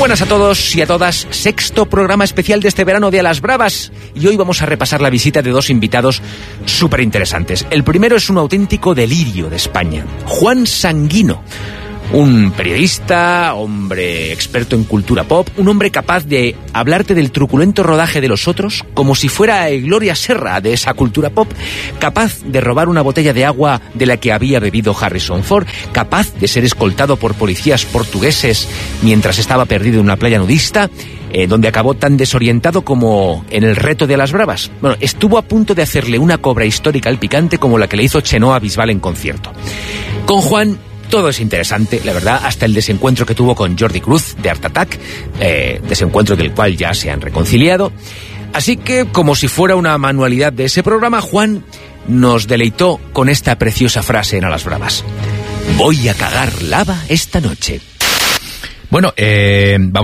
buenas a todos y a todas, sexto programa especial de este verano de A las Bravas, y hoy vamos a repasar la visita de dos invitados súper interesantes. El primero es un auténtico delirio de España, Juan Sanguino, un periodista, hombre experto en cultura pop, un hombre capaz de hablarte del truculento rodaje de Los Otros como si fuera Gloria Serra de esa cultura pop, capaz de robar una botella de agua de la que había bebido Harrison Ford, capaz de ser escoltado por policías portugueses mientras estaba perdido en una playa nudista, donde acabó tan desorientado como en el reto de A las Bravas. Bueno, estuvo a punto de hacerle una cobra histórica al picante como la que le hizo Chenoa Bisbal en concierto. Con Juan todo es interesante, la verdad, hasta el desencuentro que tuvo con Jordi Cruz de Art Attack, desencuentro del cual ya se han reconciliado. Así que, como si fuera una manualidad de ese programa, Juan nos deleitó con esta preciosa frase en A las Bravas: voy a cagar lava esta noche. Bueno, vamos